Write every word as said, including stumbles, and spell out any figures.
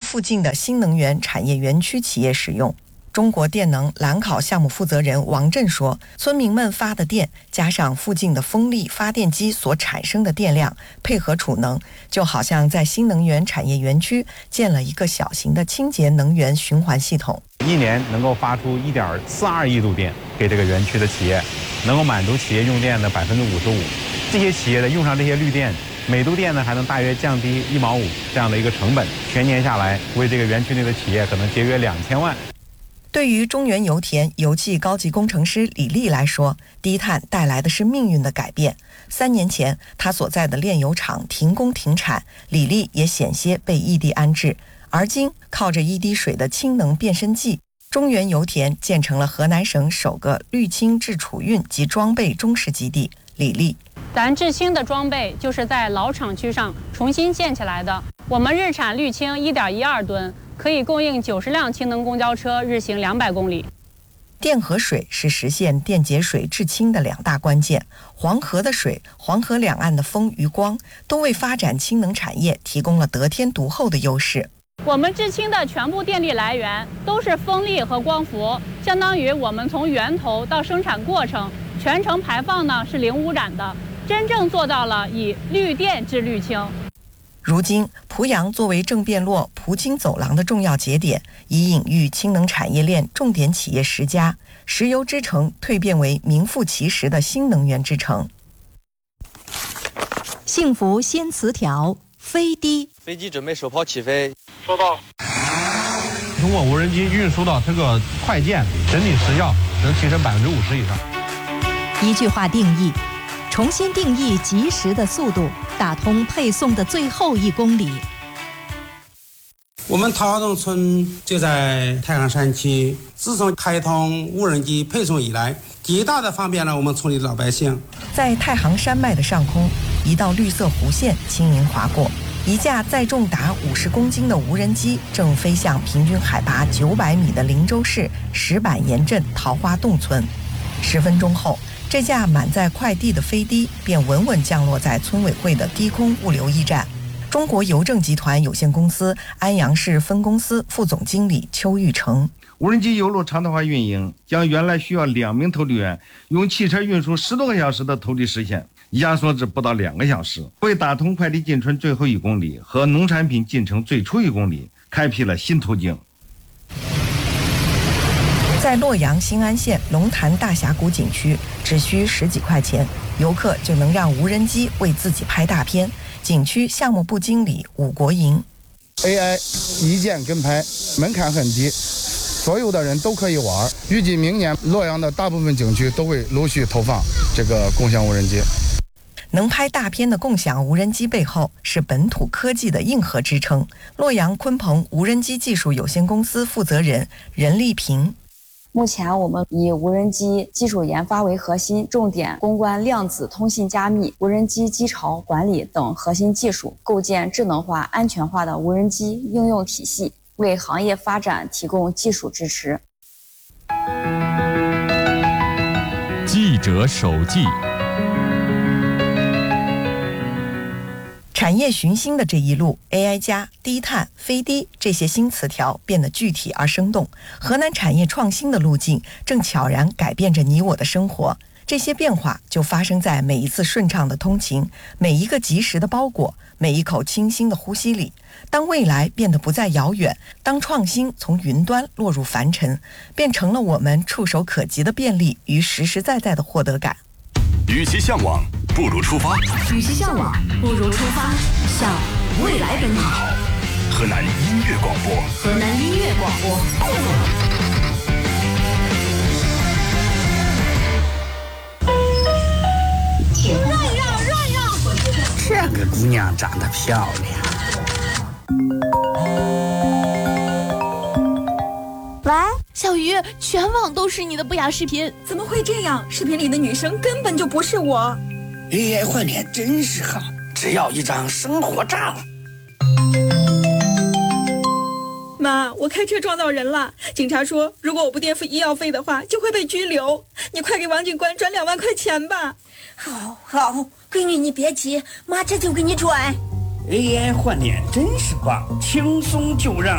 附近的新能源产业园区企业使用。中国电能兰考项目负责人王震说，村民们发的电加上附近的风力发电机所产生的电量，配合储能，就好像在新能源产业园区建了一个小型的清洁能源循环系统。 一年能够发出一点四二亿度电给这个园区的企业，能够满足企业用电的百分之五十五。这些企业呢用上这些绿电，每度电呢还能大约降低一毛五这样的一个成本，全年下来为这个园区内的企业可能节约两千万。 对于中原油田油气高级工程师李丽来说，低碳带来的是命运的改变。三年前，他所在的炼油厂停工停产，李丽也险些被异地安置。而今，靠着一滴水的氢能变身剂，中原油田建成了河南省首个氯氢制储运及装备中试基地。李丽， 咱制氢的装备就是在老厂区上重新建起来的。我们日产氯氢 一点一二吨。可以供应九十辆氢能公交车日行两百公里。 电和水是实现电解水制氢的两大关键。黄河的水、黄河两岸的风与光，都为发展氢能产业提供了得天独厚的优势。 我们制氢的全部电力来源都是风力和光伏，相当于我们从源头到生产过程，全程排放呢是零污染的，真正做到了以绿电制氯氢。 如今，濮阳作为正汴洛濮氢走廊的重要节点，已隐喻氢能产业链重点企业十家，石油之城蜕变为名副其实的新能源之城。 幸福新词条，飞的。 飞机准备首炮起飞。 收到。 通过无人机运输到这个快件，整体时效能提升百分之五十以上。 一句话定义。重新定义及时的速度，打通配送的最后一公里。 我们桃洞村就在太行山区，自从开通无人机配送以来，极大的方便了我们村里的老百姓。 在太行山脉的上空，一道绿色弧线轻盈划过，一架载重达五十公斤的无人机正飞向平均海拔九百米的灵州市石板岩镇桃花洞村。十分钟后，这架满载快递的飞的便稳稳降落在村委会的低空物流驿站。中国邮政集团有限公司安阳市分公司副总经理邱玉成， 无人机邮路常态化运营，将原来需要两名投递员用汽车运输十多个小时的投递实现压缩至不到两个小时，为打通快递进村最后一公里和农产品进城最初一公里开辟了新途径。 在洛阳新安县龙潭大峡谷景区，只需十几块钱，游客就能让无人机为自己拍大片。景区项目部经理武国营 ，A I 一键跟拍，门槛很低，所有的人都可以玩。预计明年洛阳的大部分景区都会陆续投放这个共享无人机。 能拍大片的共享无人机背后是本土科技的硬核支撑。洛阳鲲鹏无人机技术有限公司负责人任丽萍。 目前我们以无人机技术研发为核心，重点攻关量子通信加密、无人机机巢管理等核心技术，构建智能化、安全化的无人机应用体系，为行业发展提供技术支持。 记者手记。 产业寻新的这一路 ，A I 加、低碳、飞的这些新词条变得具体而生动。河南产业创新的路径正悄然改变着你我的生活。这些变化就发生在每一次顺畅的通勤，每一个及时的包裹，每一口清新的呼吸里。当未来变得不再遥远，当创新从云端落入凡尘，变成了我们触手可及的便利与实实在在的获得感。 与其向往，不如出发。 与其向往，不如出发，向未来奔跑。 河南音乐广播， 河南音乐广播。 让一让，让一让。 这个姑娘长得漂亮。 喂，小鱼，全网都是你的不雅视频，怎么会这样？视频里的女生根本就不是我。 A I 换脸真是好，只要一张生活照。 妈，我开车撞到人了，警察说如果我不垫付医药费的话，就会被拘留。你快给王警官转两万块钱吧。 好，好，闺女你别急，妈这就给你转。 A I 换脸真是棒，轻松就让